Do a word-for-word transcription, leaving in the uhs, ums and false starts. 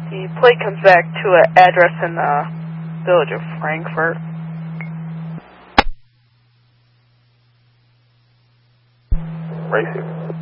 The plate comes back to an address in the village of Frankfurt. Racing.